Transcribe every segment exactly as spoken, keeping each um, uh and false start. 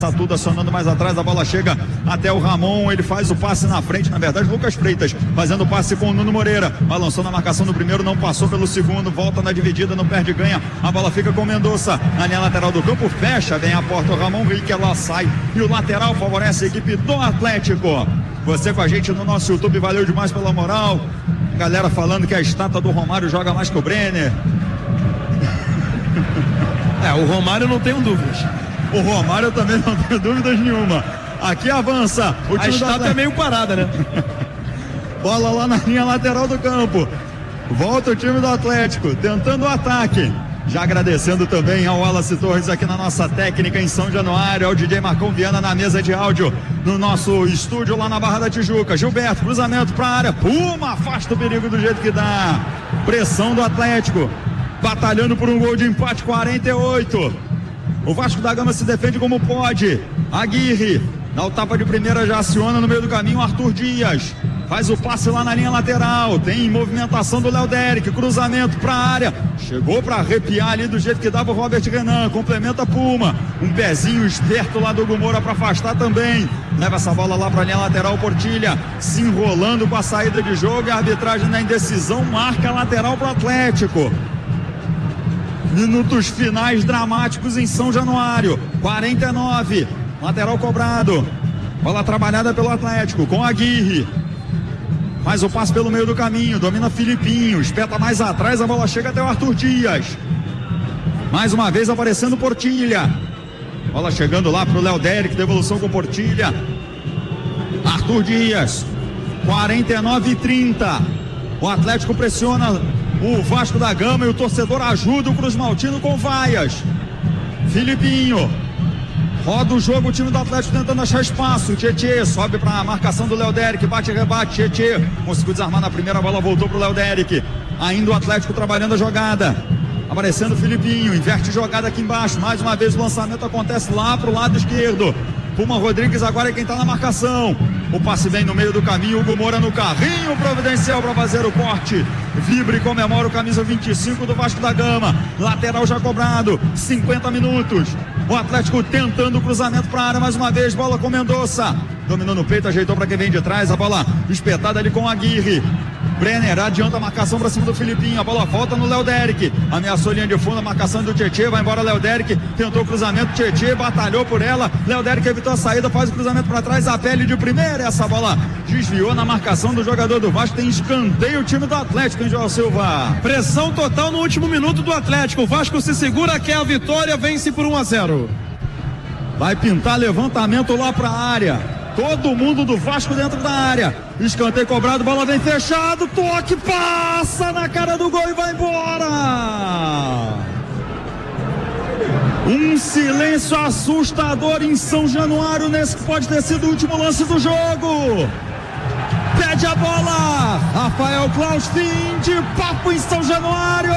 Tudo acionando mais atrás, a bola chega até o Ramon, ele faz o passe na frente, na verdade Lucas Freitas fazendo o passe com o Nuno Moreira, balançou na marcação do primeiro, não passou pelo segundo, volta na dividida, não perde ganha, a bola fica com o Mendonça, na linha lateral do campo, fecha, vem a porta o Ramon Rick, ela sai e o lateral favorece a equipe do Atlético. Você com a gente no nosso YouTube, valeu demais pela moral, galera falando que a estátua do Romário joga mais que o Brenner. É, o Romário não tenho dúvidas. O Romário também não tenho dúvidas nenhuma. Aqui avança o time. A estátua é meio parada, né? Bola lá na linha lateral do campo. Volta o time do Atlético, tentando o ataque. Já agradecendo também ao Wallace Torres aqui na nossa técnica em São Januário, ao D J Marcão Viana na mesa de áudio, no nosso estúdio lá na Barra da Tijuca. Gilberto, cruzamento para a área. Puma, afasta o perigo do jeito que dá. Pressão do Atlético. Batalhando por um gol de empate, quarenta e oito. O Vasco da Gama se defende como pode. Aguirre dá o tapa de primeira, já aciona no meio do caminho Arthur Dias. Faz o passe lá na linha lateral. Tem movimentação do Léo Derek. Cruzamento para a área. Chegou para arrepiar ali do jeito que dava o Robert Renan. Complementa Puma. Um pezinho esperto lá do Gumora para afastar também. Leva essa bola lá para a linha lateral. Portilha se enrolando com a saída de jogo. E a arbitragem na indecisão marca lateral para o Atlético. Minutos finais dramáticos em São Januário. quarenta e nove. Lateral cobrado. Bola trabalhada pelo Atlético com Aguirre. Faz o passe pelo meio do caminho. Domina Filipinho. Espeta mais atrás. A bola chega até o Arthur Dias. Mais uma vez aparecendo Portilha. Bola chegando lá pro Léo Derek. Devolução com Portilha. Arthur Dias. quarenta e nove e trinta. O Atlético pressiona o Vasco da Gama e o torcedor ajuda o Cruz Maltino com vaias. Filipinho roda o jogo, o time do Atlético tentando achar espaço. Tietê sobe para a marcação do Léo Derek, bate e rebate. Tietê conseguiu desarmar na primeira, a bola voltou para o Léo Derek. Ainda o Atlético trabalhando a jogada. Aparecendo o Filipinho, inverte jogada aqui embaixo. Mais uma vez o lançamento acontece lá para o lado esquerdo. Puma Rodrigues agora é quem está na marcação. O passe vem no meio do caminho. Hugo Moura no carrinho providencial para fazer o corte. Vibra e comemora o camisa vinte e cinco do Vasco da Gama. Lateral já cobrado. cinquenta minutos. O Atlético tentando o cruzamento para a área mais uma vez. Bola com Mendonça. Dominou no peito, ajeitou para quem vem de trás. A bola espetada ali com Aguirre. Brenner adianta a marcação para cima do Filipinho. A bola volta no Léo Derek. Ameaçou linha de fundo, a marcação do Tietê. Vai embora Léo Derek. Tentou o cruzamento. Tietê batalhou por ela. Léo Derek evitou a saída. Faz o cruzamento para trás. A pele de primeira. Essa bola desviou na marcação do jogador do Vasco. Tem escanteio o time do Atlético, hein, João Silva? Pressão total no último minuto do Atlético. O Vasco se segura, quer a vitória, vence por um a zero. Vai pintar levantamento lá para a área. Todo mundo do Vasco dentro da área. Escanteio cobrado, bola vem fechado. Toque, passa na cara do gol e vai embora. Um silêncio assustador em São Januário nesse que pode ter sido o último lance do jogo. Pede a bola. Rafael Claus, fim de papo em São Januário.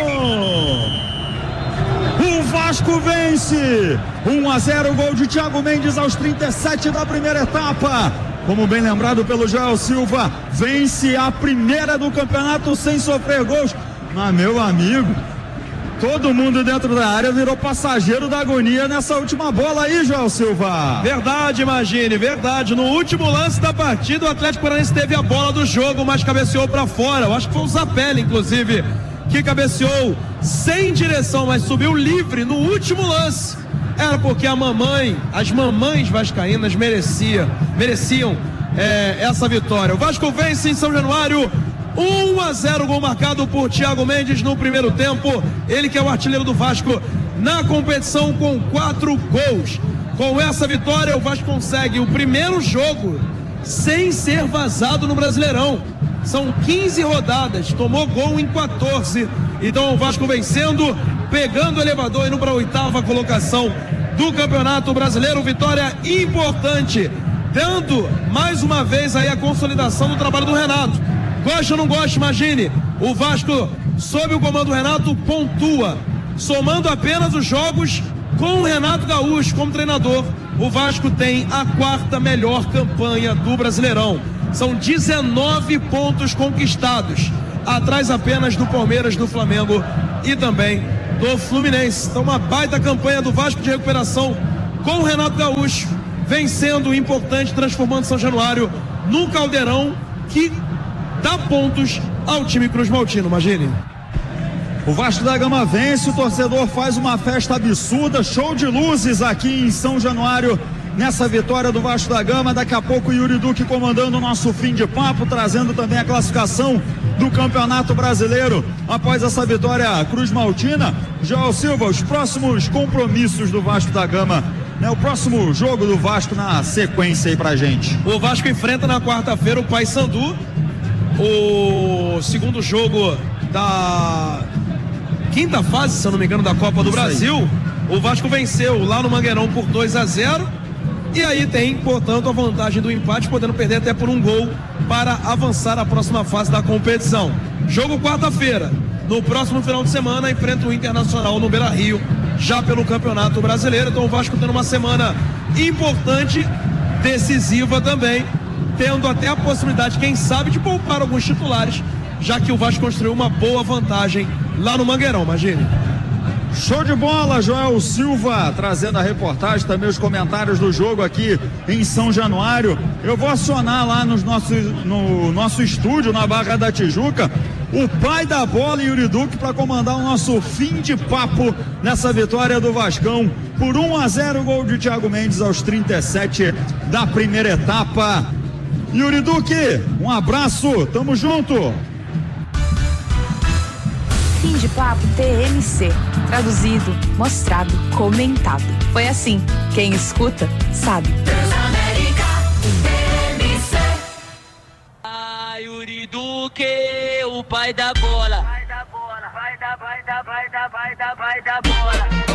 O Vasco vence. um a zero, gol de Thiago Mendes aos trinta e sete da primeira etapa. Como bem lembrado pelo Joel Silva, vence a primeira do campeonato sem sofrer gols. Mas, meu amigo, todo mundo dentro da área virou passageiro da agonia nessa última bola aí, Joel Silva. Verdade, Magine, verdade. No último lance da partida, o Atlético Paranaense teve a bola do jogo, mas cabeceou para fora. Eu acho que foi o Zapelli, inclusive, que cabeceou sem direção, mas subiu livre no último lance. Era porque a mamãe, as mamães vascaínas merecia, mereciam é, essa vitória. O Vasco vence em São Januário, um a zero, gol marcado por Thiago Mendes no primeiro tempo. Ele que é o artilheiro do Vasco na competição com quatro gols. Com essa vitória, o Vasco consegue o primeiro jogo sem ser vazado no Brasileirão. São quinze rodadas, tomou gol em quatorze. Então o Vasco vencendo, pegando o elevador, indo para a oitava colocação do Campeonato Brasileiro. Vitória importante, dando mais uma vez aí a consolidação do trabalho do Renato. Gosta ou não gosta, imagine, o Vasco, sob o comando do Renato, pontua. Somando apenas os jogos com o Renato Gaúcho como treinador, o Vasco tem a quarta melhor campanha do Brasileirão. São dezenove pontos conquistados, atrás apenas do Palmeiras, do Flamengo e também do Fluminense. Então uma baita campanha do Vasco de recuperação com o Renato Gaúcho vencendo o importante, transformando São Januário num caldeirão que dá pontos ao time Cruz Maltino. Imagine. O Vasco da Gama vence, o torcedor faz uma festa absurda, show de luzes aqui em São Januário, nessa vitória do Vasco da Gama. Daqui a pouco o Yuri Duque comandando o nosso fim de papo, trazendo também a classificação do Campeonato Brasileiro após essa vitória Cruz Maltina. Joel Silva, os próximos compromissos do Vasco da Gama, né? O próximo jogo do Vasco na sequência aí pra gente. O Vasco enfrenta na quarta-feira o Paysandu, o segundo jogo da quinta fase, se eu não me engano, da Copa do Brasil. O Vasco venceu lá no Mangueirão por dois a zero. E aí tem, portanto, a vantagem do empate, podendo perder até por um gol para avançar à próxima fase da competição. Jogo quarta-feira. No próximo final de semana, enfrenta o Internacional no Beira-Rio, já pelo Campeonato Brasileiro. Então o Vasco tendo uma semana importante, decisiva também, tendo até a possibilidade, quem sabe, de poupar alguns titulares, já que o Vasco construiu uma boa vantagem lá no Mangueirão, imagine. Show de bola, Joel Silva trazendo a reportagem, também os comentários do jogo aqui em São Januário. Eu vou acionar lá nos nossos, no nosso estúdio, na Barra da Tijuca, o pai da bola, Yuri Duque, para comandar o nosso fim de papo nessa vitória do Vascão por um a zero, gol de Thiago Mendes aos trinta e sete da primeira etapa. Yuri Duque, um abraço, tamo junto. Fim de papo T M C. Traduzido, mostrado, comentado. Foi assim. Quem escuta, sabe. Transamérica T M C. Ah, Yuri Duque, o pai da bola. Vai da bola, vai da, vai da, vai da, vai da, vai da bola.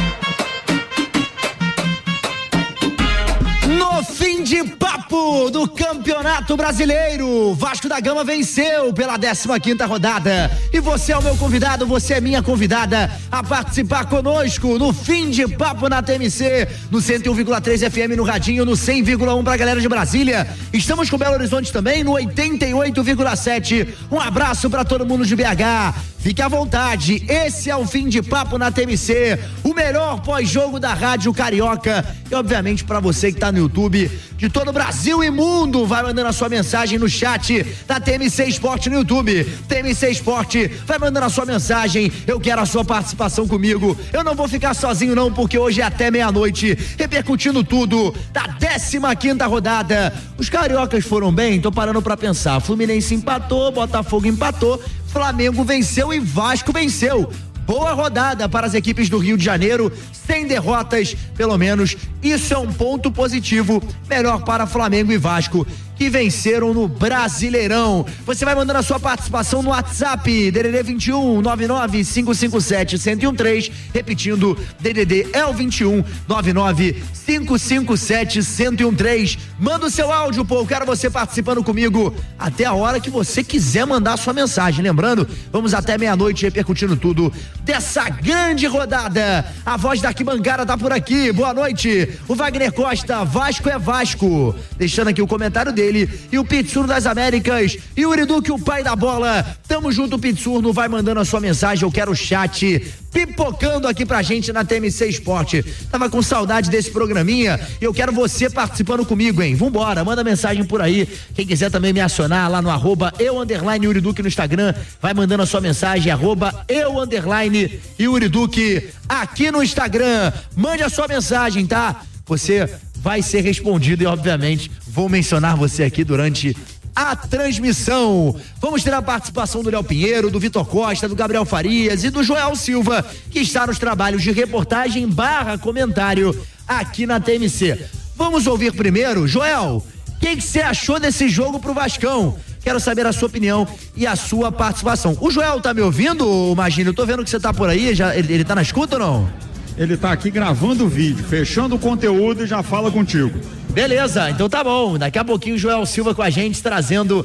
No fim de papo do Campeonato Brasileiro, Vasco da Gama venceu pela décima quinta rodada. E você é o meu convidado, você é minha convidada a participar conosco no fim de papo na T M C, no cento e um vírgula três F M no Radinho, no cem vírgula um pra galera de Brasília. Estamos com Belo Horizonte também no oitenta e oito vírgula sete. Um abraço pra todo mundo de B H. Fique à vontade, esse é o fim de papo na T M C, o melhor pós-jogo da Rádio Carioca. E obviamente pra você que tá no YouTube, de todo o Brasil e mundo, vai mandando a sua mensagem no chat da T M C Esporte no YouTube. T M C Esporte, vai mandando a sua mensagem, eu quero a sua participação comigo. Eu não vou ficar sozinho não, porque hoje é até meia-noite, repercutindo tudo da décima quinta rodada. Os cariocas foram bem? Tô parando pra pensar. Fluminense empatou, Botafogo empatou, Flamengo venceu e Vasco venceu. Boa rodada para as equipes do Rio de Janeiro, sem derrotas, pelo menos isso é um ponto positivo, melhor para Flamengo e Vasco, que venceram no Brasileirão. Você vai mandando a sua participação no WhatsApp, D D D vinte e um, nove nove cinco cinco sete, um zero um três, repetindo, D D D é o vinte e um, nove nove cinco cinco sete, um zero um três. Manda o seu áudio, pô, eu quero você participando comigo até a hora que você quiser mandar a sua mensagem. Lembrando, vamos até meia-noite repercutindo tudo dessa grande rodada. A voz da arquibancada tá por aqui, boa noite. O Wagner Costa, Vasco é Vasco, deixando aqui o comentário dele. E o Pitsurno das Américas, e o Yuri Duque, o pai da bola. Tamo junto, Pitsurno, vai mandando a sua mensagem, eu quero o chat pipocando aqui pra gente na T M C Esporte. Tava com saudade desse programinha e eu quero você participando comigo, hein? Vambora, manda mensagem por aí. Quem quiser também me acionar lá no arroba eu underline Yuri Duque no Instagram, vai mandando a sua mensagem, arroba eu underline Yuri Duque aqui no Instagram. Mande a sua mensagem, tá? Você vai ser respondido e obviamente vou mencionar você aqui durante a transmissão. Vamos ter a participação do Léo Pinheiro, do Vitor Costa, do Gabriel Farias e do Joel Silva, que está nos trabalhos de reportagem barra comentário aqui na T M C. Vamos ouvir primeiro, Joel, o que você achou desse jogo pro Vascão? Quero saber a sua opinião e a sua participação. O Joel tá me ouvindo, Magino? Eu tô vendo que você tá por aí, já, ele, ele tá na escuta ou não? Ele tá aqui gravando o vídeo, fechando o conteúdo e já fala contigo. Beleza, então tá bom. Daqui a pouquinho o Joel Silva com a gente trazendo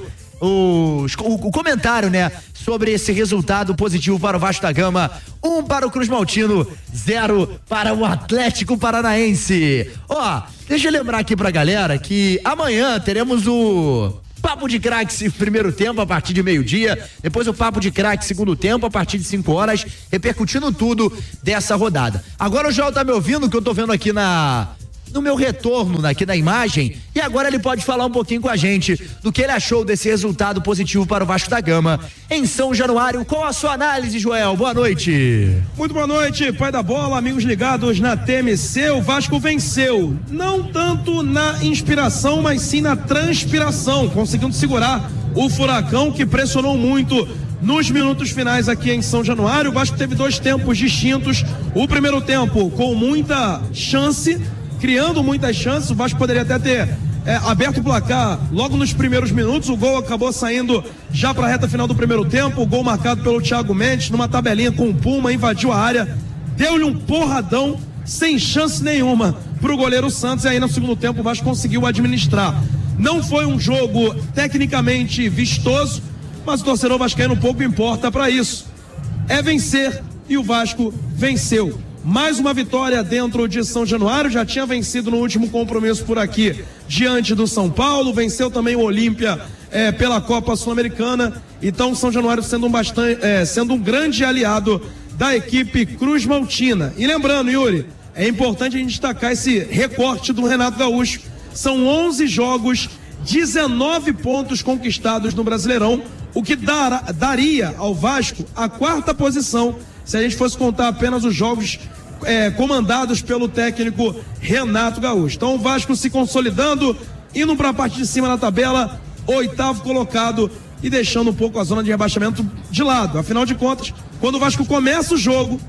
os, o, o comentário, né, sobre esse resultado positivo para o Vasco da Gama. Um para o Cruz Maltino, zero para o Atlético Paranaense. Ó, deixa eu lembrar aqui pra galera que amanhã teremos o Papo de Craques primeiro tempo a partir de meio-dia, depois o Papo de Craques segundo tempo a partir de cinco horas, repercutindo tudo dessa rodada. Agora o Joel tá me ouvindo, que eu tô vendo aqui na no meu retorno aqui na imagem e agora ele pode falar um pouquinho com a gente do que ele achou desse resultado positivo para o Vasco da Gama em São Januário. Qual a sua análise, Joel? Boa noite. Muito boa noite, pai da bola, amigos ligados na T M C. O Vasco venceu, não tanto na inspiração, mas sim na transpiração, conseguindo segurar o Furacão, que pressionou muito nos minutos finais aqui em São Januário. O Vasco teve dois tempos distintos. O primeiro tempo com muita chance, criando muitas chances. O Vasco poderia até ter é, aberto o placar logo nos primeiros minutos. O gol acabou saindo já para a reta final do primeiro tempo. O gol marcado pelo Thiago Mendes numa tabelinha com o Puma, invadiu a área, deu-lhe um porradão sem chance nenhuma para o goleiro Santos. E aí no segundo tempo o Vasco conseguiu administrar. Não foi um jogo tecnicamente vistoso, mas o torcedor vascaíno pouco importa para isso. É vencer e o Vasco venceu. Mais uma vitória dentro de São Januário, já tinha vencido no último compromisso por aqui, diante do São Paulo, venceu também o Olímpia é, pela Copa Sul-Americana. Então São Januário sendo um, bastante, é, sendo um grande aliado da equipe Cruz Maltina. E lembrando, Yuri, é importante a gente destacar esse recorte do Renato Gaúcho. São onze jogos, dezenove pontos conquistados no Brasileirão, o que dará, daria ao Vasco a quarta posição se a gente fosse contar apenas os jogos é, comandados pelo técnico Renato Gaúcho. Então o Vasco se consolidando, indo para a parte de cima da tabela, oitavo colocado e deixando um pouco a zona de rebaixamento de lado. Afinal de contas, quando o Vasco começa o jogo,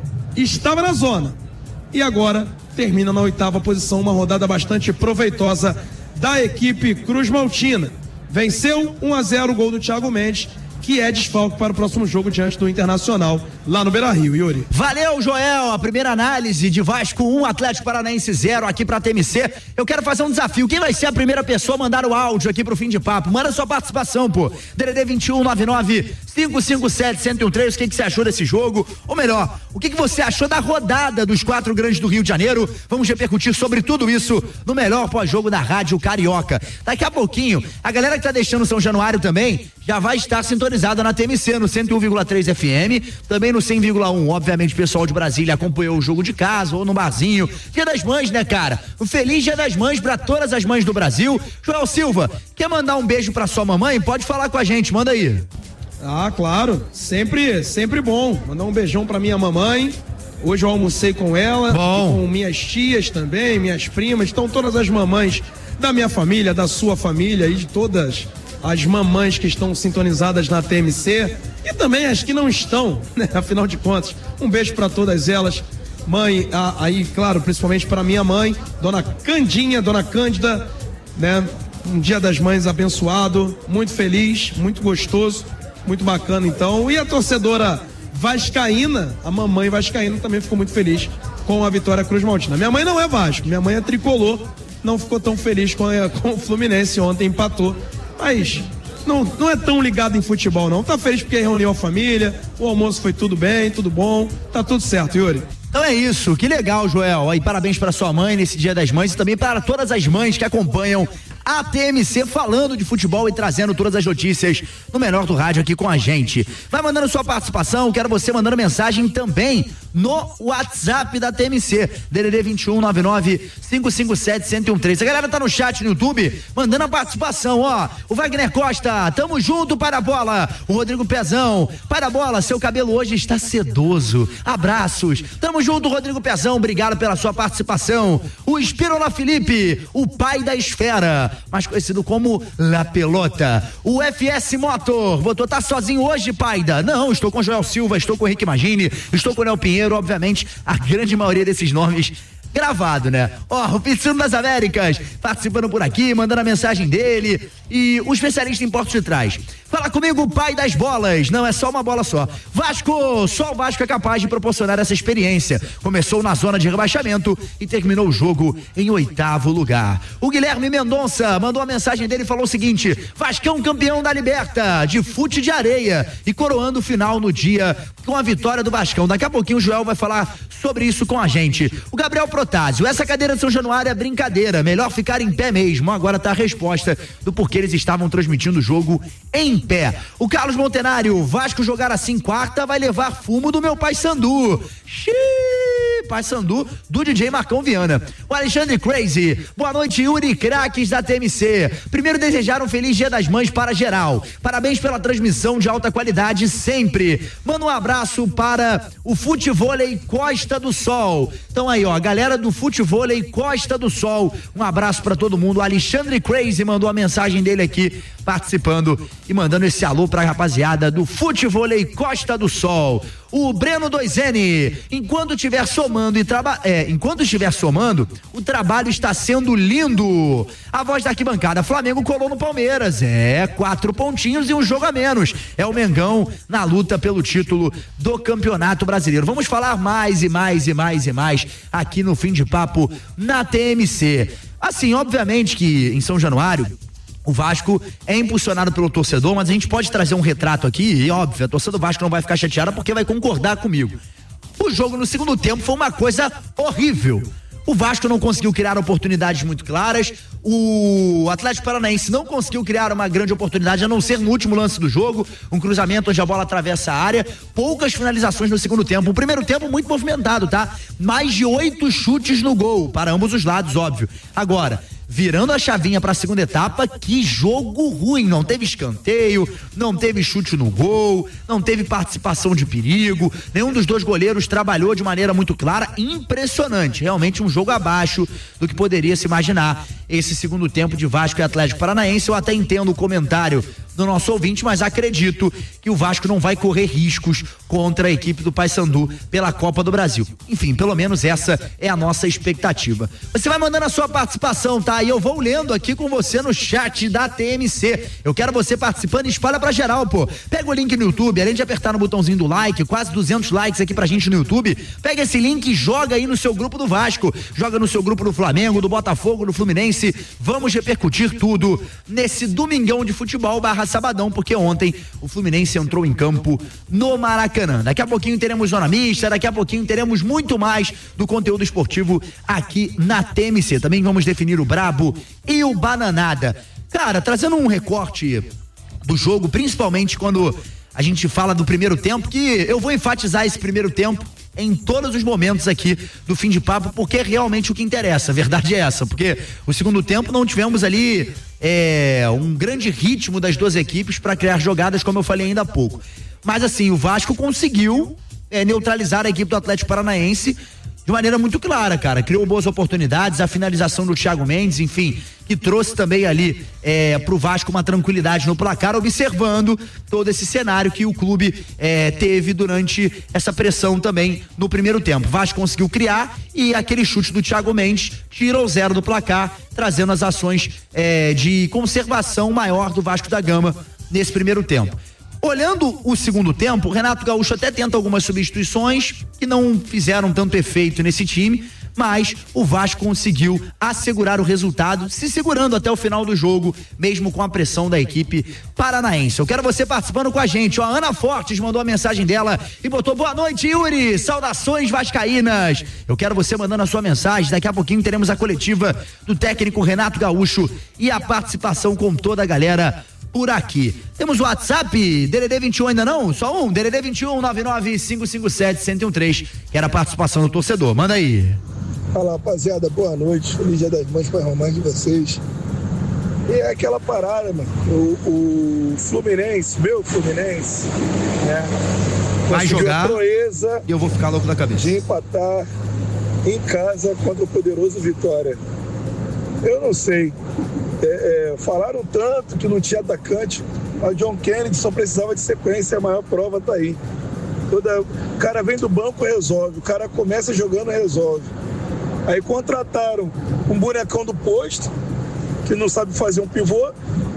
estava na zona e agora termina na oitava posição, uma rodada bastante proveitosa da equipe Cruz Maltina. Venceu um a zero o gol do Thiago Mendes, que é desfalque para o próximo jogo diante do Internacional lá no Beira-Rio, Yuri. Valeu, Joel, a primeira análise de Vasco um, Atlético Paranaense zero aqui pra T M C. Eu quero fazer um desafio, quem vai ser a primeira pessoa a mandar o áudio aqui pro fim de papo? Manda sua participação, pô. D D D vinte e um, nove nove, cinco cinco sete, zero um três, o que que você achou desse jogo? Ou melhor, o que que você achou da rodada dos quatro grandes do Rio de Janeiro? Vamos repercutir sobre tudo isso no melhor pós-jogo da Rádio Carioca. Daqui a pouquinho, a galera que tá deixando São Januário também já vai estar sintonizada na T M C, no cento e um vírgula três F M, também no cem vírgula um. Obviamente, o pessoal de Brasília acompanhou o jogo de casa ou no barzinho. Dia das Mães, né, cara? Um feliz Dia das Mães pra todas as mães do Brasil. Joel Silva, quer mandar um beijo pra sua mamãe? Pode falar com a gente, manda aí. Ah, claro, sempre, sempre bom. Mandar um beijão pra minha mamãe. Hoje eu almocei com ela, com minhas tias também, minhas primas. Estão todas as mamães da minha família, da sua família e de todas as mamães que estão sintonizadas na T M C e também as que não estão, né? Afinal de contas, um beijo para todas elas. Mãe, a, aí, claro, principalmente para minha mãe, Dona Candinha, Dona Cândida, né? Um Dia das Mães abençoado, muito feliz, muito gostoso, muito bacana então. E a torcedora vascaína, a mamãe vascaína também ficou muito feliz com a vitória Cruz Maltina. Minha mãe não é Vasco, minha mãe é tricolor, não ficou tão feliz com, a, com o Fluminense ontem, empatou. Mas não, não é tão ligado em futebol, não. Tá feliz porque reuniu a família, o almoço foi tudo bem, tudo bom, tá tudo certo, Yuri. Então é isso, que legal, Joel. Aí parabéns para sua mãe nesse Dia das Mães e também para todas as mães que acompanham a T M C falando de futebol e trazendo todas as notícias no menor do rádio aqui com a gente. Vai mandando sua participação, quero você mandando mensagem também no WhatsApp da T M C, D D D vinte e um, nove nove, cinco cinco sete, zero um três. A galera tá no chat no YouTube mandando a participação, ó. O Wagner Costa, tamo junto para a bola. O Rodrigo Pezão, para a bola, seu cabelo hoje está sedoso. Abraços. Tamo junto, Rodrigo Pezão, obrigado pela sua participação. O Espirola Felipe, o pai da esfera, mais conhecido como La Pelota. O F S Motor, botou, tá sozinho hoje, Paida? Não, estou com Joel Silva, estou com Henrique Magini, estou com o Nel Pinheiro, obviamente, a grande maioria desses nomes gravado, né? Ó, o Piscino das Américas participando por aqui, mandando a mensagem dele, e o especialista em portos de trás. Fala comigo, pai das bolas. Não é só uma bola só. Vasco, só o Vasco é capaz de proporcionar essa experiência. Começou na zona de rebaixamento e terminou o jogo em oitavo lugar. O Guilherme Mendonça mandou a mensagem dele e falou o seguinte: Vascão campeão da Liberta, de fute de areia, e coroando o final no dia com a vitória do Vascão. Daqui a pouquinho o Joel vai falar sobre isso com a gente. O Gabriel Protásio, essa cadeira de São Januário é brincadeira, melhor ficar em pé mesmo. Agora tá a resposta do porquê eles estavam transmitindo o jogo em pé. O Carlos Montenário, Vasco jogar assim quarta vai levar fumo do meu pai Sandu. Xiii. Ih, Paysandu do D J Marcão Viana. O Alexandre Crazy, boa noite, Yuri, craques da T M C. Primeiro, desejar um feliz Dia das Mães para geral. Parabéns pela transmissão de alta qualidade sempre. Manda um abraço para o Futevôlei Costa do Sol. Então aí, ó, a galera do Futevôlei Costa do Sol. Um abraço para todo mundo. O Alexandre Crazy mandou a mensagem dele aqui, participando e mandando esse alô pra rapaziada do Futevôlei Costa do Sol. O Breno dois N, enquanto estiver somando e traba... é, enquanto estiver somando, o trabalho está sendo lindo. A voz da arquibancada, Flamengo colou no Palmeiras, é, quatro pontinhos e um jogo a menos, é o Mengão na luta pelo título do Campeonato Brasileiro. Vamos falar mais e mais e mais e mais aqui no Fim de Papo na T M C. Assim, obviamente que em São Januário o Vasco é impulsionado pelo torcedor, mas a gente pode trazer um retrato aqui, e óbvio, a torcida do Vasco não vai ficar chateada porque vai concordar comigo. O jogo no segundo tempo foi uma coisa horrível. O Vasco não conseguiu criar oportunidades muito claras, o Atlético Paranaense não conseguiu criar uma grande oportunidade, a não ser no último lance do jogo, um cruzamento onde a bola atravessa a área, poucas finalizações no segundo tempo. O primeiro tempo muito movimentado, tá? Mais de oito chutes no gol, para ambos os lados, óbvio. Agora, virando a chavinha para a segunda etapa, que jogo ruim, não teve escanteio, não teve chute no gol, não teve participação de perigo, nenhum dos dois goleiros trabalhou de maneira muito clara, impressionante, realmente um jogo abaixo do que poderia se imaginar esse segundo tempo de Vasco e Atlético Paranaense. Eu até entendo o comentário do nosso ouvinte, mas acredito que o Vasco não vai correr riscos contra a equipe do Paysandu pela Copa do Brasil. Enfim, pelo menos essa é a nossa expectativa. Você vai mandando a sua participação, tá? E eu vou lendo aqui com você no chat da T M C. Eu quero você participando e espalha pra geral, pô. Pega o link no YouTube, além de apertar no botãozinho do like, quase duzentos likes aqui pra gente no YouTube, pega esse link e joga aí no seu grupo do Vasco, joga no seu grupo do Flamengo, do Botafogo, do Fluminense. Vamos repercutir tudo nesse domingão de futebol barra sabadão, porque ontem o Fluminense entrou em campo no Maracanã. Daqui a pouquinho teremos zona mista, daqui a pouquinho teremos muito mais do conteúdo esportivo aqui na T M C. Também vamos definir o brabo e o bananada. Cara, trazendo um recorte do jogo, principalmente quando a gente fala do primeiro tempo, que eu vou enfatizar esse primeiro tempo em todos os momentos aqui do Fim de Papo, porque é realmente o que interessa, a verdade é essa, porque o segundo tempo não tivemos ali é, um grande ritmo das duas equipes para criar jogadas, como eu falei ainda há pouco, mas assim, o Vasco conseguiu é, neutralizar a equipe do Atlético Paranaense de maneira muito clara, cara, criou boas oportunidades, a finalização do Thiago Mendes, enfim, que trouxe também ali é, pro Vasco uma tranquilidade no placar, observando todo esse cenário que o clube é, teve durante essa pressão também no primeiro tempo. O Vasco conseguiu criar e aquele chute do Thiago Mendes tirou o zero do placar, trazendo as ações é, de conservação maior do Vasco da Gama nesse primeiro tempo. Olhando o segundo tempo, o Renato Gaúcho até tenta algumas substituições que não fizeram tanto efeito nesse time, mas o Vasco conseguiu assegurar o resultado, se segurando até o final do jogo, mesmo com a pressão da equipe paranaense. Eu quero você participando com a gente, ó, a Ana Fortes mandou a mensagem dela e botou: boa noite, Yuri, saudações vascaínas. Eu quero você mandando a sua mensagem, daqui a pouquinho teremos a coletiva do técnico Renato Gaúcho e a participação com toda a galera por aqui. Temos o WhatsApp, D D D vinte e um ainda não? Só um, D D D vinte e um, nove nove cinco cinco sete, um zero um três, que era a participação do torcedor. Manda aí. Fala, rapaziada, boa noite, feliz Dia das Mães para romance de vocês. E é aquela parada, mano, o, o Fluminense, meu Fluminense, né? Vai jogar, a proeza e eu vou ficar louco da cabeça de empatar em casa contra o poderoso Vitória. Eu não sei, é, é, falaram tanto que não tinha atacante, mas John Kennedy só precisava de sequência, a maior prova tá aí. Toda, o cara vem do banco, resolve, o cara começa jogando, resolve. Aí contrataram um bonecão do posto, que não sabe fazer um pivô,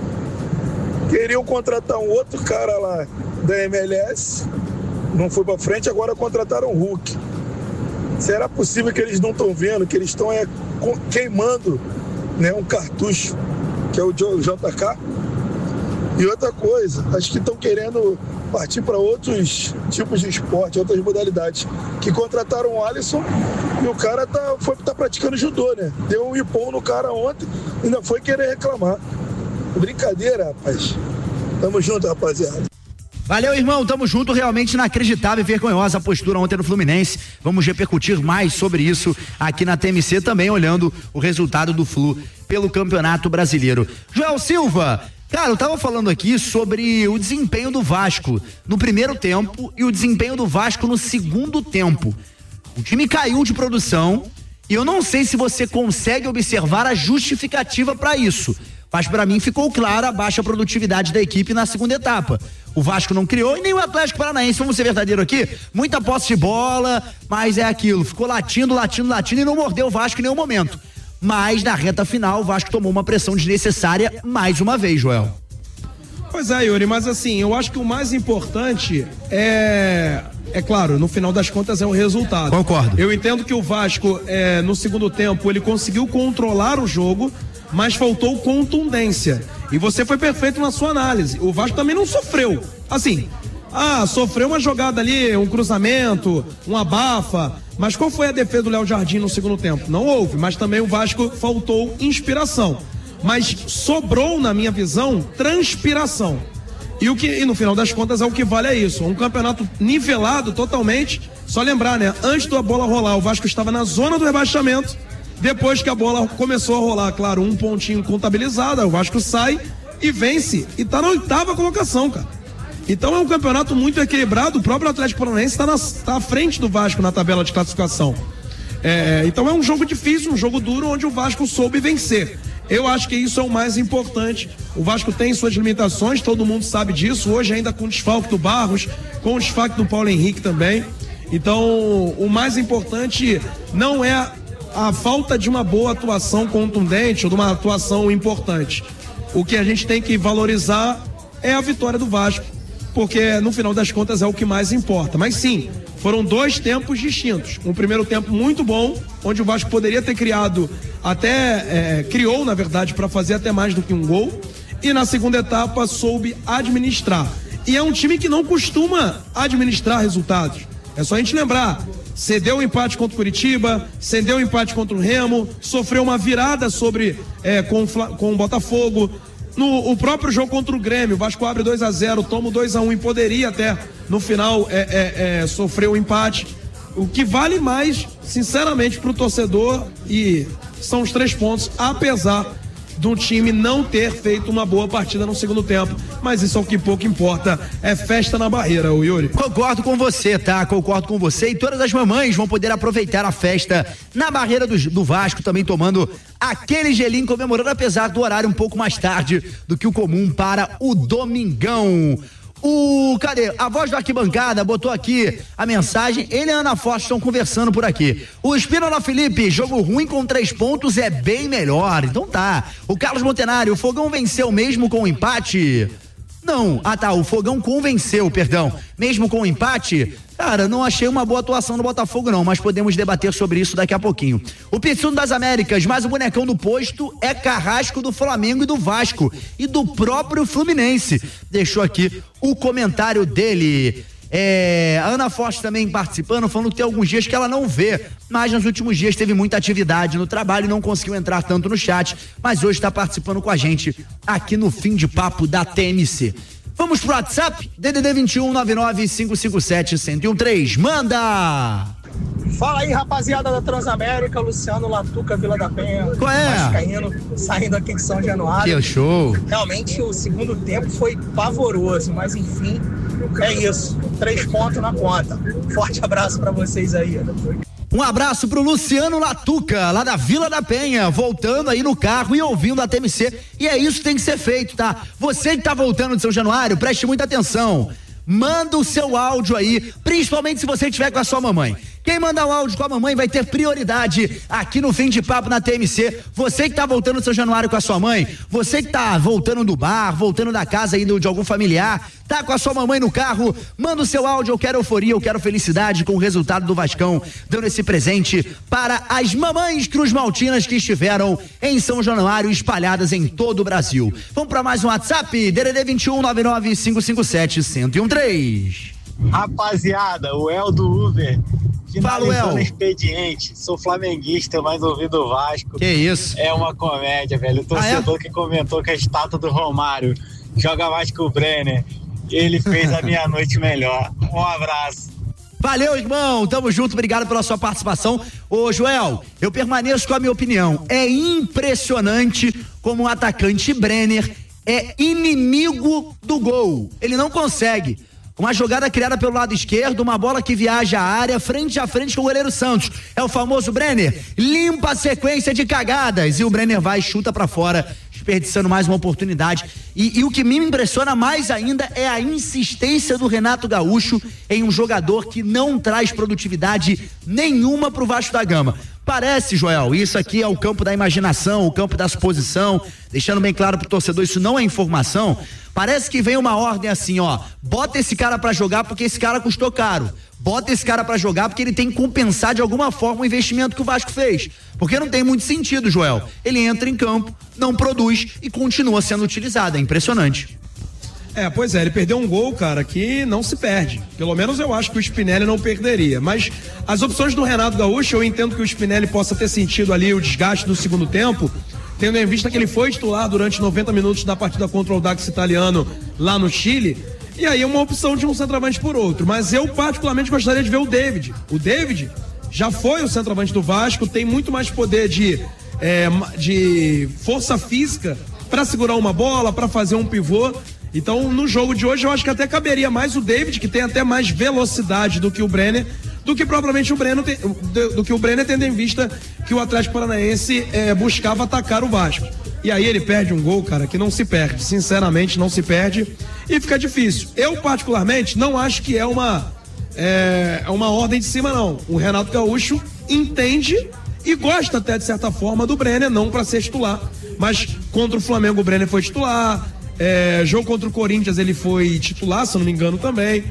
queriam contratar um outro cara lá da M L S, não foi pra frente, agora contrataram o Hulk. Será possível que eles não estão vendo, que eles estão é, queimando, né, um cartucho, que é o J K? E outra coisa, acho que estão querendo partir para outros tipos de esporte, outras modalidades, que contrataram o Alisson e o cara tá, foi, tá praticando judô, né? Deu um ipom no cara ontem e ainda foi querer reclamar. Brincadeira, rapaz. Tamo junto, rapaziada. Valeu, irmão, tamo junto. Realmente inacreditável e vergonhosa a postura ontem no Fluminense. Vamos repercutir mais sobre isso aqui na T M C, também olhando o resultado do Flu pelo Campeonato Brasileiro. Joel Silva, cara, eu tava falando aqui sobre o desempenho do Vasco no primeiro tempo e o desempenho do Vasco no segundo tempo. O time caiu de produção e eu não sei se você consegue observar a justificativa para isso, mas para mim ficou clara a baixa produtividade da equipe na segunda etapa. O Vasco não criou e nem o Atlético Paranaense, vamos ser verdadeiro aqui, muita posse de bola, mas é aquilo, ficou latindo, latindo, latindo e não mordeu o Vasco em nenhum momento. Mas na reta final o Vasco tomou uma pressão desnecessária mais uma vez, Joel. Pois é, Yuri, mas assim, eu acho que o mais importante é, é claro, no final das contas é o resultado. Concordo. Eu entendo que o Vasco, é, no segundo tempo, ele conseguiu controlar o jogo, mas faltou contundência. E você foi perfeito na sua análise. O Vasco também não sofreu. Assim, ah, sofreu uma jogada ali, um cruzamento, um abafa. Mas qual foi a defesa do Léo Jardim no segundo tempo? Não houve, mas também o Vasco faltou inspiração. Mas sobrou, na minha visão, transpiração. E, o que, e no final das contas é o que vale é isso. Um campeonato nivelado totalmente. Só lembrar, né? Antes da bola rolar, o Vasco estava na zona do rebaixamento. Depois que a bola começou a rolar, claro, um pontinho contabilizado, o Vasco sai e vence. E tá na oitava colocação, cara. Então é um campeonato muito equilibrado. O próprio Atlético Paranaense tá, na, tá à frente do Vasco na tabela de classificação. É, então é um jogo difícil, um jogo duro, onde o Vasco soube vencer. Eu acho que isso é o mais importante. O Vasco tem suas limitações, todo mundo sabe disso. Hoje ainda com o desfalque do Barros, com o desfalque do Paulo Henrique também. Então o mais importante não é a falta de uma boa atuação contundente ou de uma atuação importante. O que a gente tem que valorizar é a vitória do Vasco, porque no final das contas é o que mais importa. Mas sim, foram dois tempos distintos. Um primeiro tempo muito bom, onde o Vasco poderia ter criado, até é, criou na verdade para fazer até mais do que um gol, e na segunda etapa soube administrar. E é um time que não costuma administrar resultados. É só a gente lembrar, cedeu o empate contra o Curitiba, cedeu o empate contra o Remo, sofreu uma virada sobre é, com, com o Botafogo. No o próprio jogo contra o Grêmio, o Vasco abre dois a zero, toma o dois a um e poderia até no final é, é, é, sofrer o empate. O que vale mais, sinceramente, para o torcedor e são os três pontos, apesar do time não ter feito uma boa partida no segundo tempo, mas isso é o que pouco importa, é festa na barreira, o Yuri. Concordo com você, tá? Concordo com você, e todas as mamães vão poder aproveitar a festa na barreira do, do Vasco, também tomando aquele gelinho, comemorando, apesar do horário um pouco mais tarde do que o comum para o domingão. O, cadê? A voz do Arquibancada botou aqui a mensagem, ele e a Ana Forte estão conversando por aqui. O Espínola Felipe, jogo ruim com três pontos é bem melhor, então tá. O Carlos Montenário, o Fogão venceu mesmo com o empate? Não, ah tá, o Fogão convenceu, perdão, mesmo com o empate? Cara, não achei uma boa atuação do Botafogo não, mas podemos debater sobre isso daqui a pouquinho. O Pizzuno das Américas, mas o bonecão do posto é carrasco do Flamengo e do Vasco e do próprio Fluminense. Deixou aqui o comentário dele. É, a Ana Forte também participando, falando que tem alguns dias que ela não vê, mas nos últimos dias teve muita atividade no trabalho e não conseguiu entrar tanto no chat, mas hoje está participando com a gente aqui no Fim de Papo da T M C. Vamos pro WhatsApp, D D D vinte e um, nove nove cinco cinco sete, um zero um três, manda! Fala aí, rapaziada da Transamérica, Luciano Latuca, Vila da Penha. Qual é? Vascaíno, saindo aqui de São Januário. Que show! Realmente o segundo tempo foi pavoroso, mas enfim, é isso. Três pontos na conta. Forte abraço pra vocês aí. Um abraço pro Luciano Latuca, lá da Vila da Penha, voltando aí no carro e ouvindo a T M C. E é isso que tem que ser feito, tá? Você que tá voltando de São Januário, preste muita atenção. Manda o seu áudio aí, principalmente se você estiver com a sua mamãe. Quem mandar o áudio com a mamãe vai ter prioridade aqui no Fim de Papo na T M C. Você que tá voltando de São Januário com a sua mãe, você que tá voltando do bar, voltando da casa indo de algum familiar, tá com a sua mamãe no carro, manda o seu áudio, eu quero euforia, eu quero felicidade com o resultado do Vascão, dando esse presente para as mamães cruzmaltinas que estiveram em São Januário, espalhadas em todo o Brasil. Vamos para mais um WhatsApp, D D D vinte e um, nove nove cinco cinco sete, um zero um três. Rapaziada, o El do Uber, finalizando o expediente, sou flamenguista, mas ouvindo o Vasco. Que isso? É uma comédia, velho. O torcedor ah, é? que comentou que a estátua do Romário joga mais que o Brenner Ele fez a minha noite melhor. Um abraço. Valeu, irmão, tamo junto, obrigado pela sua participação. Ô, Joel, eu permaneço com a minha opinião. É impressionante como o atacante Brenner é inimigo do gol. Ele não consegue. Uma jogada criada pelo lado esquerdo, uma bola que viaja à área, frente a frente com o goleiro Santos. É o famoso Brenner, limpa a sequência de cagadas. E o Brenner vai e chuta pra fora, desperdiçando mais uma oportunidade. E, e o que me impressiona mais ainda é a insistência do Renato Gaúcho em um jogador que não traz produtividade nenhuma pro Vasco da Gama. Parece, Joel, isso aqui é o campo da imaginação, o campo da suposição, deixando bem claro pro torcedor, isso não é informação. Parece que vem uma ordem assim, ó, bota esse cara pra jogar porque esse cara custou caro. Bota esse cara pra jogar porque ele tem que compensar de alguma forma o investimento que o Vasco fez. Porque não tem muito sentido, Joel. Ele entra em campo, não produz e continua sendo utilizado. É impressionante. É, pois é, ele perdeu um gol, cara, que não se perde. Pelo menos eu acho que o Spinelli não perderia. Mas as opções do Renato Gaúcho, eu entendo que o Spinelli possa ter sentido ali o desgaste do segundo tempo, tendo em vista que ele foi titular durante noventa minutos da partida contra o Audax Italiano lá no Chile. E aí é uma opção de um centroavante por outro. Mas eu particularmente gostaria de ver o David. O David já foi o centroavante do Vasco, tem muito mais poder de, é, de força física para segurar uma bola, para fazer um pivô. Então, no jogo de hoje, eu acho que até caberia mais o David, que tem até mais velocidade do que o Brenner, do que propriamente o Brenner, do, do que o Brenner, tendo em vista que o Atlético Paranaense é, buscava atacar o Vasco. E aí ele perde um gol, cara, que não se perde, sinceramente não se perde, e fica difícil. Eu, particularmente, não acho que é uma, é, uma ordem de cima, não. O Renato Gaúcho entende e gosta até, de certa forma, do Brenner, não para ser titular, mas contra o Flamengo o Brenner foi titular. É, jogo contra o Corinthians ele foi titular, se eu não me engano também.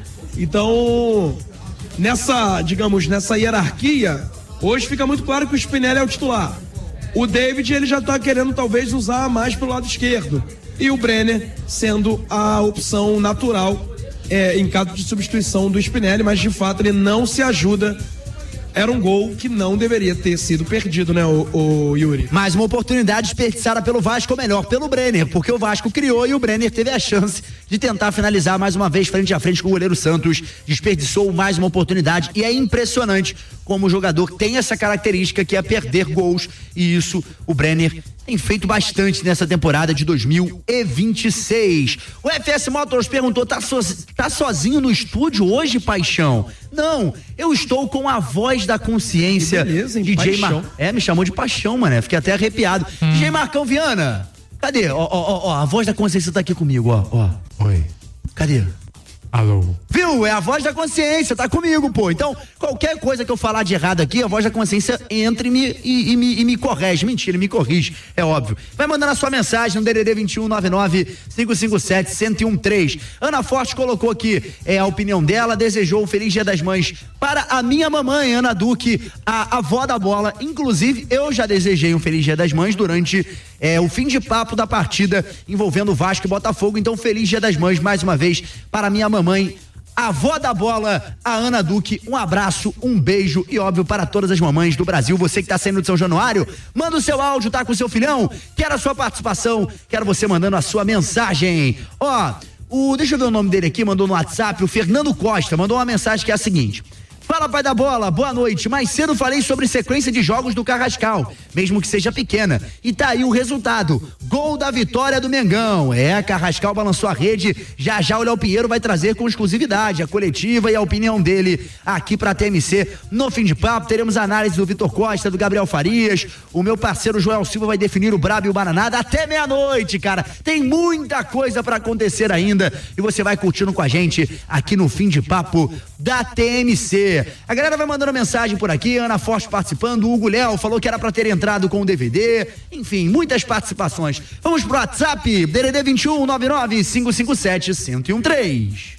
Então, nessa, digamos, nessa hierarquia, hoje fica muito claro que o Spinelli é o titular. O David, ele já tá querendo talvez usar mais pro lado esquerdo. E o Brenner sendo a opção natural é, em caso de substituição do Spinelli, mas de fato ele não se ajuda. Era um gol que não deveria ter sido perdido, né, o, o Yuri? Mais uma oportunidade desperdiçada pelo Vasco, ou melhor, pelo Brenner, porque o Vasco criou e o Brenner teve a chance de tentar finalizar mais uma vez frente a frente com o goleiro Santos. Desperdiçou mais uma oportunidade e é impressionante como o jogador tem essa característica que é perder gols, e isso o Brenner tem feito bastante nessa temporada de dois mil e vinte e seis. O F S Motors perguntou, tá, so, tá sozinho no estúdio hoje, Paixão? Não, eu estou com a voz da consciência. Que beleza, hein? D J Paixão. Mar... É, me chamou de Paixão, mané, fiquei até arrepiado. Hum. D J Marcão Viana, cadê? Ó, ó, ó, a voz da consciência tá aqui comigo, ó, ó. Oi. Cadê? Alô. Viu? É a voz da consciência, tá comigo, pô. Então, qualquer coisa que eu falar de errado aqui, a voz da consciência entra e me, e, e me, e me corrige. Mentira, me corrige, é óbvio. Vai mandando a sua mensagem no D D D vinte e um, nove nove, cinco cinco sete, um zero um três. Ana Forte colocou aqui é, a opinião dela, desejou um feliz Dia das Mães para a minha mamãe, Ana Duque, a avó da bola. Inclusive, eu já desejei um feliz Dia das Mães durante é, o fim de papo da partida envolvendo Vasco e Botafogo. Então, feliz Dia das Mães mais uma vez para a minha mamãe, a avó da bola, a Ana Duque. Um abraço, um beijo e óbvio para todas as mamães do Brasil. Você que está saindo de São Januário, manda o seu áudio, tá com o seu filhão, quero a sua participação, quero você mandando a sua mensagem. Ó, o, deixa eu ver o nome dele aqui, mandou no WhatsApp, o Fernando Costa, mandou uma mensagem que é a seguinte: fala, pai da bola, boa noite. Mais cedo falei sobre sequência de jogos do Carrascal, mesmo que seja pequena. E tá aí o resultado: gol da vitória do Mengão. É, Carrascal balançou a rede. Já já o Léo Pinheiro vai trazer com exclusividade a coletiva e a opinião dele aqui pra T M C. No fim de papo, teremos análise do Vitor Costa, do Gabriel Farias. O meu parceiro Joel Silva vai definir o Brabo e o Bananada até meia-noite, cara. Tem muita coisa pra acontecer ainda e você vai curtindo com a gente aqui no Fim de Papo da T M C. A galera vai mandando mensagem por aqui, Ana Forte participando, o Hugo Léo falou que era pra ter entrado com o D V D, enfim, muitas participações. Vamos pro WhatsApp, D D D vinte e um, nove nove, cinco cinco sete, um zero um três.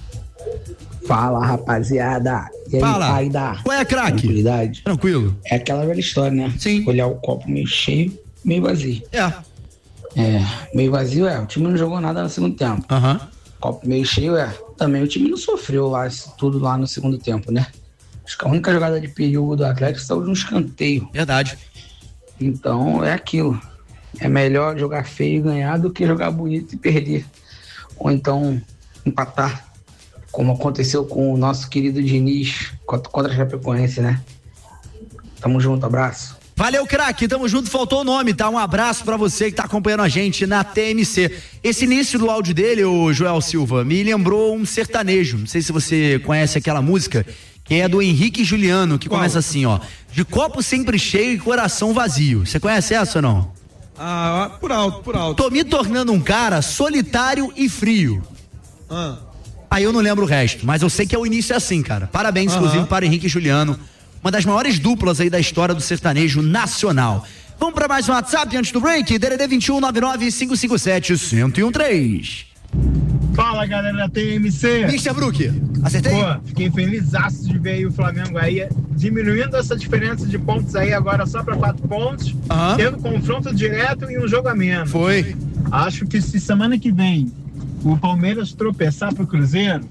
Fala, rapaziada. E aí, Fala. pai da Qual é, craque? Tranquilidade. Tranquilo. É aquela velha história, né? Sim. Olhar o copo meio cheio, meio vazio. É. É, meio vazio é, o time não jogou nada no segundo tempo. Aham. Uhum. Copo meio cheio é, também o time não sofreu lá, tudo lá no segundo tempo, né? Acho que a única jogada de perigo do Atlético saiu de um escanteio. Verdade. Então é aquilo. É melhor jogar feio e ganhar do que jogar bonito e perder. Ou então empatar, como aconteceu com o nosso querido Diniz contra, contra a Chapecoense, né? Tamo junto, abraço. Valeu, craque, tamo junto, faltou o nome, tá? Um abraço pra você que tá acompanhando a gente na T M C. Esse início do áudio dele, o Joel Silva, me lembrou um sertanejo, não sei se você conhece aquela música, que é do Henrique e Juliano, que Qual? começa assim, ó: de copo sempre cheio e coração vazio. Você conhece essa ou não? Ah, por alto, por alto. Tô me tornando um cara solitário e frio. Ah. Aí eu não lembro o resto, mas eu sei que é o início é assim, cara. Parabéns, uh-huh. inclusive, para Henrique e Juliano. Uma das maiores duplas aí da história do sertanejo nacional. Vamos para mais um WhatsApp antes do break? D D D vinte e um, nove nove cinco cinco sete, um zero um três. Fala, galera da T M C. mister Brook, acertei? Pô, fiquei felizaço de ver aí o Flamengo aí diminuindo essa diferença de pontos aí agora só para quatro pontos, uhum. tendo confronto direto e um jogo a menos. Foi. Acho que se semana que vem o Palmeiras tropeçar pro Cruzeiro,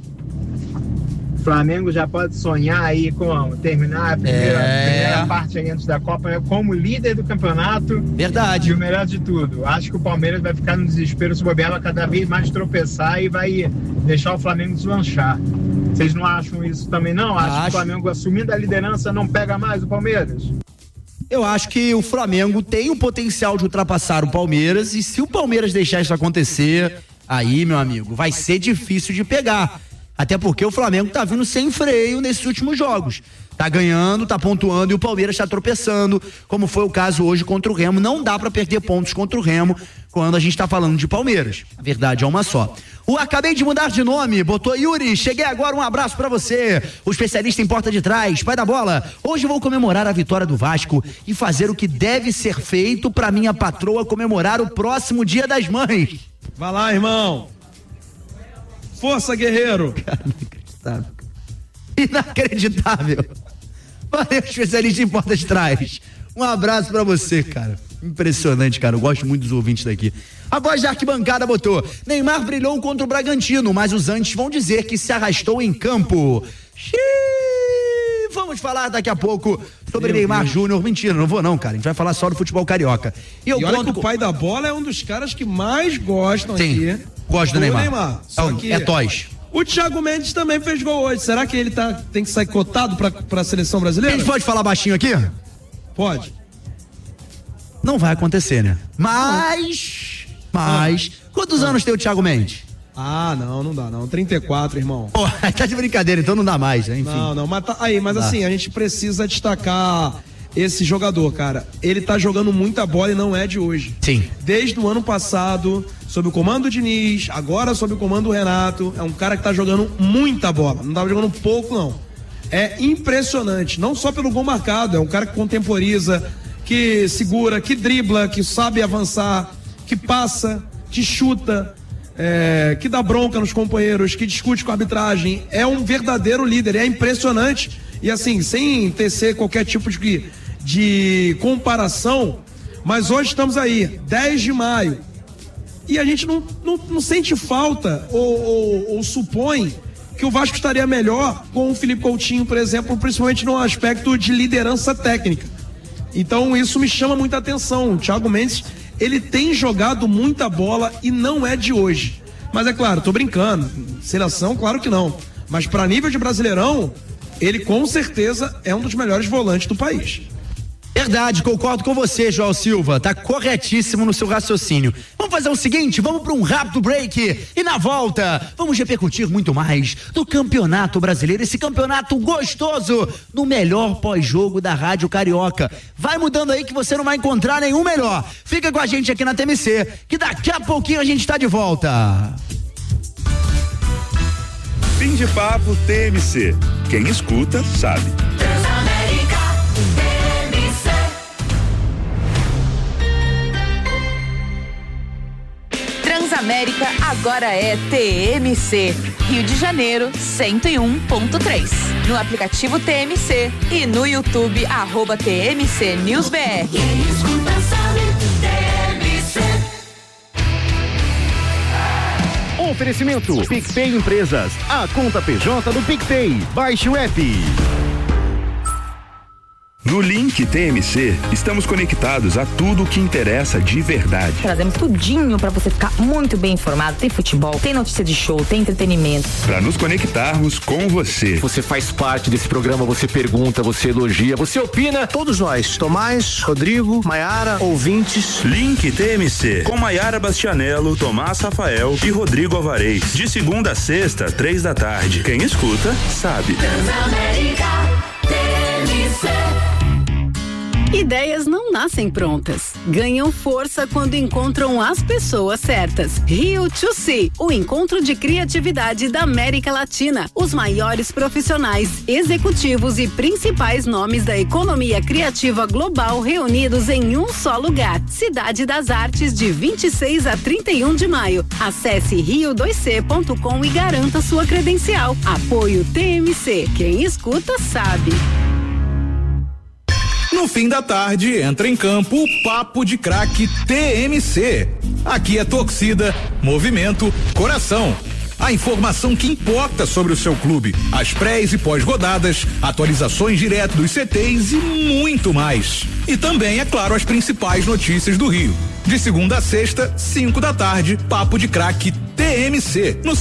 o Flamengo já pode sonhar aí com terminar a primeira, é... primeira parte aí antes da Copa como líder do campeonato. Verdade. E o melhor de tudo, acho que o Palmeiras vai ficar no desespero se bobear, vai cada vez mais tropeçar e vai deixar o Flamengo deslanchar. Vocês não acham isso também não? Acho, acho que o Flamengo assumindo a liderança não pega mais o Palmeiras? Eu acho que o Flamengo tem o potencial de ultrapassar o Palmeiras, e se o Palmeiras deixar isso acontecer, aí, meu amigo, vai ser difícil de pegar. Até porque o Flamengo tá vindo sem freio nesses últimos jogos. Tá ganhando, tá pontuando e o Palmeiras tá tropeçando, como foi o caso hoje contra o Remo. Não dá pra perder pontos contra o Remo quando a gente tá falando de Palmeiras. A verdade é uma só. O acabei de mudar de nome, botou Yuri, cheguei agora, um abraço pra você. O especialista em porta de trás, pai da bola. Hoje vou comemorar a vitória do Vasco e fazer o que deve ser feito pra minha patroa comemorar o próximo Dia das Mães. Vai lá, irmão. Força, guerreiro. Cara, inacreditável. Inacreditável. Valeu, especialista em porta de trás. Um abraço pra você, cara. Impressionante, cara. Eu gosto muito dos ouvintes daqui. A voz da arquibancada botou: Neymar brilhou contra o Bragantino, mas os antes vão dizer que se arrastou em campo. Xiii. Vamos falar daqui a pouco sobre Meu Neymar Júnior. Mentira, não vou não, cara. A gente vai falar só do futebol carioca. E, eu e olha que o pai da bola é um dos caras que mais gostam Sim, aqui. Gosto do Neymar. Neymar. Só é, que é toys. O Thiago Mendes também fez gol hoje. Será que ele tá, tem que sair cotado pra, pra seleção brasileira? A gente pode falar baixinho aqui? Pode. Não vai acontecer, né? Mas... Mas... Ah. Quantos ah. anos tem o Thiago Mendes? Ah, não, não dá não. trinta e quatro, irmão. Pô, tá de brincadeira, então não dá mais, né? Enfim. Não, não, mas tá, aí, mas não assim, dá. A gente precisa destacar esse jogador, cara. Ele tá jogando muita bola e não é de hoje. Sim. Desde o ano passado, sob o comando do Diniz, agora sob o comando do Renato, é um cara que tá jogando muita bola. Não tava jogando pouco, não. É impressionante, não só pelo gol marcado, é um cara que contemporiza, que segura, que dribla, que sabe avançar, que passa, que chuta, é, que dá bronca nos companheiros, que discute com a arbitragem. É um verdadeiro líder, é impressionante. E assim, sem tecer qualquer tipo de, de comparação, mas hoje estamos aí, dez de maio, e a gente não, não, não sente falta ou, ou, ou supõe que o Vasco estaria melhor com o Felipe Coutinho, por exemplo, principalmente no aspecto de liderança técnica. Então isso me chama muita atenção. O Thiago Mendes, ele tem jogado muita bola e não é de hoje. Mas é claro, tô brincando. Seleção, claro que não. Mas para nível de Brasileirão, ele com certeza é um dos melhores volantes do país. Verdade, concordo com você, João Silva, tá corretíssimo no seu raciocínio. Vamos fazer o seguinte, vamos para um rápido break e na volta vamos repercutir muito mais do Campeonato Brasileiro, esse campeonato gostoso, no melhor pós-jogo da Rádio Carioca. Vai mudando aí que você não vai encontrar nenhum melhor. Fica com a gente aqui na T M C, que daqui a pouquinho a gente tá de volta. Fim de papo T M C. Quem escuta sabe. Transamérica agora é T M C. Rio de Janeiro, cento e um ponto três. No aplicativo T M C e no YouTube, arroba T M C News B R. Quem escuta sabe, T M C. Oferecimento PicPay Empresas, a conta P J do PicPay. Baixe o app. No Link T M C, estamos conectados a tudo o que interessa de verdade. Trazemos tudinho para você ficar muito bem informado. Tem futebol, tem notícia de show, tem entretenimento. Para nos conectarmos com você. Você faz parte desse programa, você pergunta, você elogia, você opina. Todos nós, Tomás, Rodrigo, Maiara, ouvintes. Link T M C, com Maiara Bastianello, Tomás Rafael e Rodrigo Alvarez. De segunda a sexta, três da tarde. Quem escuta, sabe. Transamérica T M C. Ideias não nascem prontas, ganham força quando encontram as pessoas certas. Rio to See, o encontro de criatividade da América Latina. Os maiores profissionais, executivos e principais nomes da economia criativa global reunidos em um só lugar. Cidade das Artes, de vinte e seis a trinta e um de maio. Acesse rio dois c ponto com e garanta sua credencial. Apoio T M C. Quem escuta sabe. No fim da tarde, entra em campo o Papo de Craque T M C. Aqui é torcida, movimento, coração. A informação que importa sobre o seu clube, as prés e pós-rodadas, atualizações direto dos C Tês e muito mais. E também, é claro, as principais notícias do Rio. De segunda a sexta, cinco da tarde, Papo de Craque T M C. No